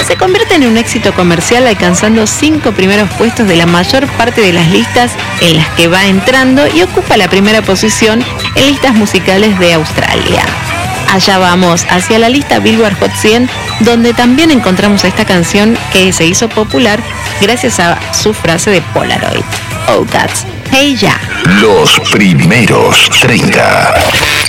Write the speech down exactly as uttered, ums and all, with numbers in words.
se convierte en un éxito comercial, alcanzando cinco primeros puestos de la mayor parte de las listas en las que va entrando y ocupa la primera posición en listas musicales de Australia. Allá vamos, hacia la lista Billboard Hot cien, donde también encontramos esta canción que se hizo popular gracias a su frase de Polaroid. Oh, that's Hey Ya. Los primeros treinta.